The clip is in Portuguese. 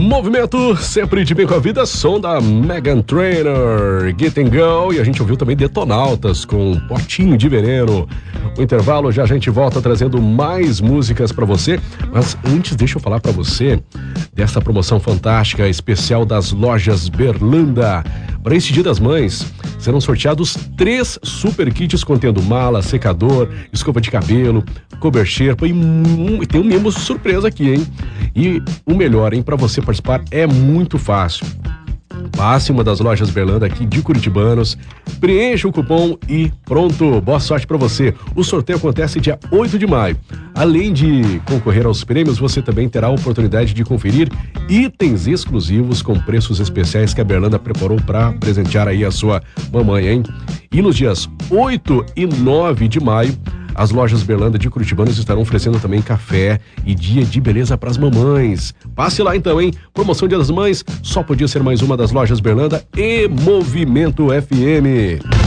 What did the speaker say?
Movimento sempre de bem com a vida, som da Meghan Trainor, Get and Go, e a gente ouviu também Detonautas com Potinho de Veneno. O intervalo, já a gente volta trazendo mais músicas pra você, mas antes deixa eu falar pra você dessa promoção fantástica, especial das lojas Berlanda. Para esse Dia das Mães, serão sorteados 3 super kits contendo mala, secador, escova de cabelo, cober sherpa e tem um mimo surpresa aqui, hein? E o melhor, hein? Para você participar é muito fácil. Passe uma das lojas Berlanda aqui de Curitibanos, preencha o cupom e pronto, boa sorte para você. O sorteio acontece dia 8 de maio. Além de concorrer aos prêmios, você também terá a oportunidade de conferir itens exclusivos com preços especiais que a Berlanda preparou para presentear aí a sua mamãe, hein? E nos dias 8 e 9 de maio, as lojas Berlanda de Curitibanos estarão oferecendo também café e dia de beleza para as mamães. Passe lá então, hein? Promoção Dia das Mães, só podia ser mais uma das lojas Berlanda e Movimento FM.